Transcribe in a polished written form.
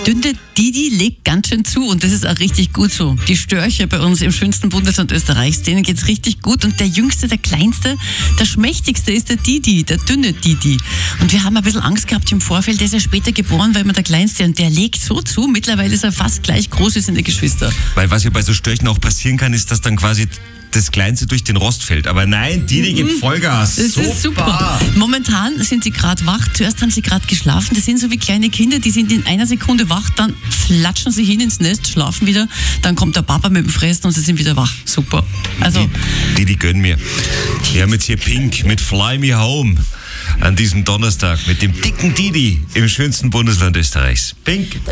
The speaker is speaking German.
dünne Didi legt ganz schön zu und das ist auch richtig gut so. Die Störche bei uns im schönsten Bundesland Österreichs, denen geht's richtig gut und der Jüngste, der Kleinste, der Schmächtigste ist der Didi, der dünne Didi. Und wir haben ein bisschen Angst gehabt im Vorfeld, der ist ja später geboren, weil man der Kleinste und der legt so zu, mittlerweile ist er fast gleich groß wie seine Geschwister. Weil was ja bei so Störchen auch passieren kann, ist, dass dann quasi das Kleinste durch den Rost fällt. Aber nein, Didi gibt Vollgas. Das ist super. Momentan sind sie gerade wach. Zuerst haben sie gerade geschlafen. Das sind so wie kleine Kinder, die sind in einer Sekunde wach, dann flatschen sie hin ins Nest, schlafen wieder, dann kommt der Papa mit dem Fressen und sie sind wieder wach. Super. Also Didi, gönn mir. Wir haben jetzt hier Pink mit Fly Me Home an diesem Donnerstag mit dem dicken Didi im schönsten Bundesland Österreichs. Pink.